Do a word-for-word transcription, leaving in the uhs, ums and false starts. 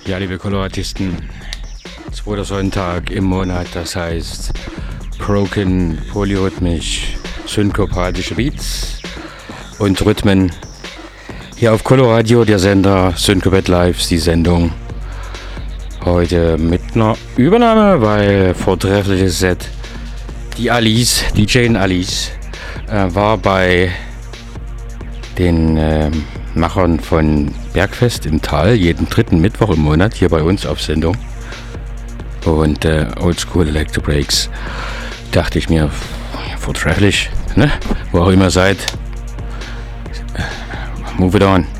Ja, liebe Koloratisten, zweiter Sonntag im Monat, das heißt Broken, polyrhythmisch, synkopalische Beats und Rhythmen. Hier auf Coloradio, der Sender Syncopate Live, die Sendung. Heute mit einer Übernahme, weil vortreffliches Set. Die Alice, die Jane Alice, äh, war bei den äh, Machern von Bergfest im Tal jeden dritten Mittwoch im Monat hier bei uns auf Sendung. Und äh, Oldschool Electro Breaks. Dachte ich mir, vortrefflich, ne? Wo auch immer seid. Move it on.